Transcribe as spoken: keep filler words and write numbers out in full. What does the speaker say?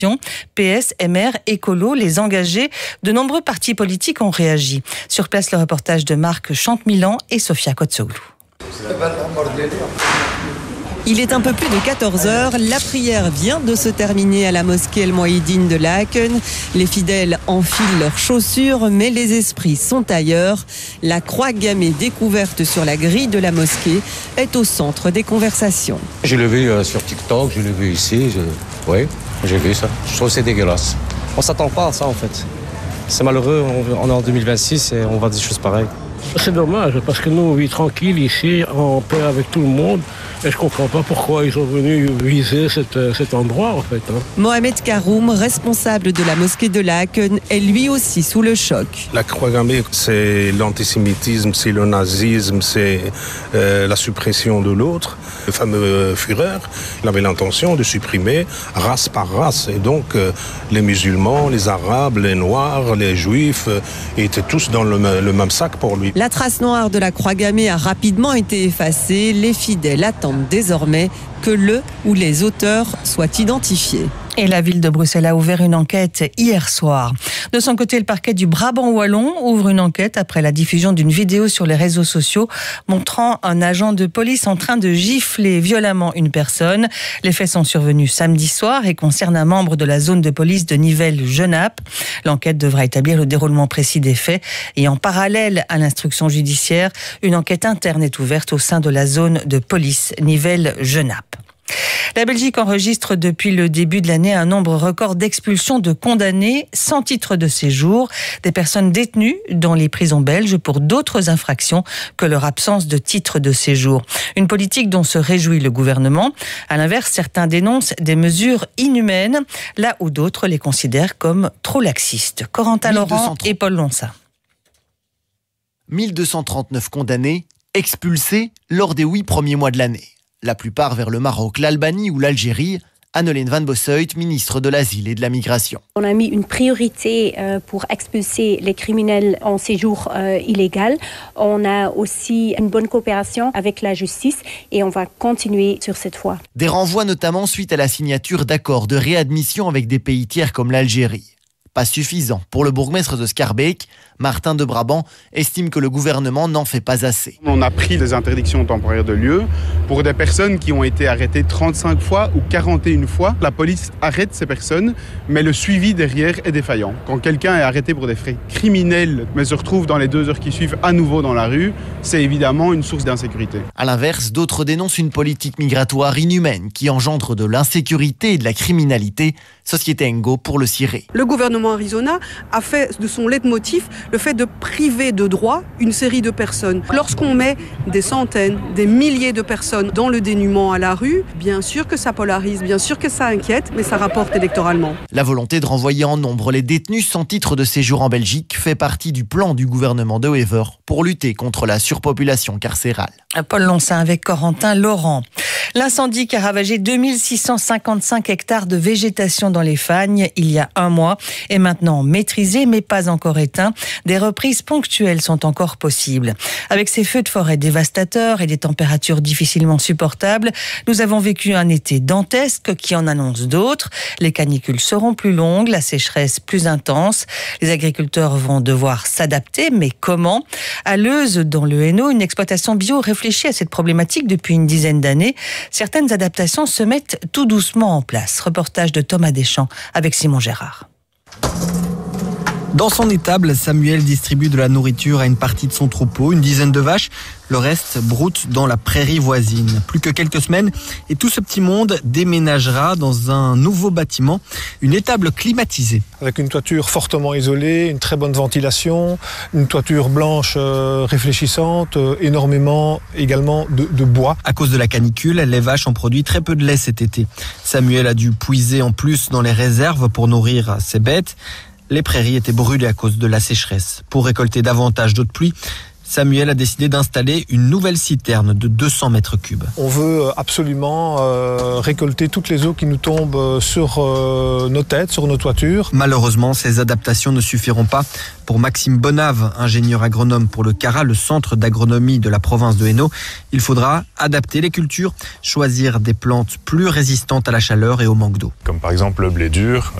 P S, M R, Écolo, les engagés, de nombreux partis politiques ont réagi. Sur place, le reportage de Marc Chante-Milan et Sofia Kotsoglou. Il est un peu plus de quatorze heures, la prière vient de se terminer à la mosquée El Mouahidine de Laken. Les fidèles enfilent leurs chaussures, mais les esprits sont ailleurs. La croix gammée découverte sur la grille de la mosquée est au centre des conversations. Je l'ai vu euh, sur TikTok, je l'ai vu ici, je... oui, j'ai vu ça. Je trouve que c'est dégueulasse. On s'attend pas à ça en fait. C'est malheureux, on est en deux mille vingt-six et on voit des choses pareilles. C'est dommage parce que nous on vit tranquille ici, en paix avec tout le monde. Et je ne comprends pas pourquoi ils sont venus viser cet, cet endroit en fait. Hein. Mohamed Karoum, responsable de la mosquée de Laken, est lui aussi sous le choc. La croix gammée, c'est l'antisémitisme, c'est le nazisme, c'est euh, la suppression de l'autre. Le fameux Führer, il avait l'intention de supprimer race par race. Et donc euh, les musulmans, les arabes, les noirs, les juifs euh, étaient tous dans le, le même sac pour lui. La trace noire de la croix gammée a rapidement été effacée. Les fidèles attendent désormais que le ou les auteurs soient identifiés. Et la ville de Bruxelles a ouvert une enquête hier soir. De son côté, le parquet du Brabant wallon ouvre une enquête après la diffusion d'une vidéo sur les réseaux sociaux montrant un agent de police en train de gifler violemment une personne. Les faits sont survenus samedi soir et concernent un membre de la zone de police de Nivelles-Genappe. L'enquête devra établir le déroulement précis des faits et en parallèle à l'instruction judiciaire, une enquête interne est ouverte au sein de la zone de police Nivelles-Genappe. La Belgique enregistre depuis le début de l'année un nombre record d'expulsions de condamnés sans titre de séjour, des personnes détenues dans les prisons belges pour d'autres infractions que leur absence de titre de séjour. Une politique dont se réjouit le gouvernement. À l'inverse, certains dénoncent des mesures inhumaines, là où d'autres les considèrent comme trop laxistes. Corentin Laurent et Paul Lonsat. mille deux cent trente-neuf condamnés expulsés lors des huit premiers mois de l'année. La plupart vers le Maroc, l'Albanie ou l'Algérie. Anne-Hélène Van Bossuit, ministre de l'Asile et de la Migration. On a mis une priorité pour expulser les criminels en séjour illégal. On a aussi une bonne coopération avec la justice et on va continuer sur cette voie. Des renvois notamment suite à la signature d'accords de réadmission avec des pays tiers comme l'Algérie. Pas suffisant pour le bourgmestre de Schaerbeek. Martin de Brabant estime que le gouvernement n'en fait pas assez. On a pris des interdictions temporaires de lieu pour des personnes qui ont été arrêtées trente-cinq fois ou quarante et une fois. La police arrête ces personnes, mais le suivi derrière est défaillant. Quand quelqu'un est arrêté pour des faits criminels, mais se retrouve dans les deux heures qui suivent à nouveau dans la rue, c'est évidemment une source d'insécurité. À l'inverse, d'autres dénoncent une politique migratoire inhumaine qui engendre de l'insécurité et de la criminalité. Société Ngo pour le ciré. Le gouvernement Arizona a fait de son leitmotiv le fait de priver de droit une série de personnes. Lorsqu'on met des centaines, des milliers de personnes dans le dénuement à la rue, bien sûr que ça polarise, bien sûr que ça inquiète, mais ça rapporte électoralement. La volonté de renvoyer en nombre les détenus sans titre de séjour en Belgique fait partie du plan du gouvernement de Wever pour lutter contre la surpopulation carcérale. Paul Lonsat avec Corentin Laurent. L'incendie qui a ravagé deux mille six cent cinquante-cinq hectares de végétation dans les Fagnes il y a un mois est maintenant maîtrisé mais pas encore éteint. Des reprises ponctuelles sont encore possibles. Avec ces feux de forêt dévastateurs et des températures difficilement supportables, nous avons vécu un été dantesque qui en annonce d'autres. Les canicules seront plus longues, la sécheresse plus intense. Les agriculteurs vont devoir s'adapter, mais comment ? À Leuze, dans le Hainaut, une exploitation bio réfléchit à cette problématique depuis une dizaine d'années. Certaines adaptations se mettent tout doucement en place. Reportage de Thomas Deschamps avec Simon Gérard. Dans son étable, Samuel distribue de la nourriture à une partie de son troupeau, une dizaine de vaches. Le reste broute dans la prairie voisine. Plus que quelques semaines et tout ce petit monde déménagera dans un nouveau bâtiment, une étable climatisée. Avec une toiture fortement isolée, une très bonne ventilation, une toiture blanche euh, réfléchissante, euh, énormément également de, de bois. À cause de la canicule, les vaches ont produit très peu de lait cet été. Samuel a dû puiser en plus dans les réserves pour nourrir ses bêtes. Les prairies étaient brûlées à cause de la sécheresse. Pour récolter davantage d'eau de pluie, Samuel a décidé d'installer une nouvelle citerne de deux cents mètres cubes. On veut absolument euh, récolter toutes les eaux qui nous tombent sur euh, nos têtes, sur nos toitures. Malheureusement, ces adaptations ne suffiront pas. Pour Maxime Bonave, ingénieur agronome pour le CARA, le centre d'agronomie de la province de Hainaut, il faudra adapter les cultures, choisir des plantes plus résistantes à la chaleur et au manque d'eau. Comme par exemple le blé dur,